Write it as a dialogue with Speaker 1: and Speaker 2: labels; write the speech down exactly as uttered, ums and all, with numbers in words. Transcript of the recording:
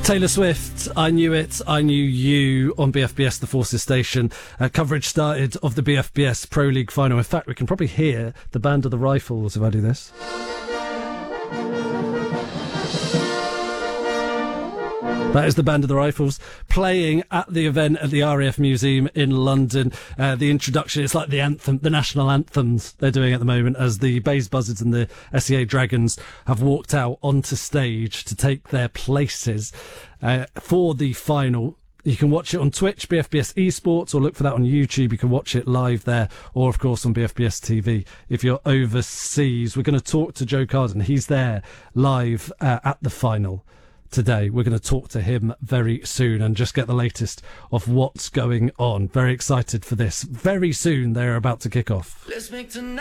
Speaker 1: Taylor Swift, I Knew It, I Knew You on B F B S, the Forces station. Uh, coverage started of the B F B S Pro League final. In fact, we can probably hear the Band of the Rifles if I do this. That is the Band of the Rifles playing at the event at the R A F Museum in London. Uh, the introduction, it's like the anthem, the national anthems they're doing at the moment as the Bays Buzzards and the S E A Dragons have walked out onto stage to take their places uh, for the final. You can watch it on Twitch, B F B S Esports, or look for that on YouTube. You can watch it live there, or of course on B F B S T V if you're overseas. We're going to talk to Joe Carden. He's there live uh, at the final today. We're going to talk to him very soon and just get the latest of what's going on. Very excited for this. Very soon they're about to kick off. Let's make tonight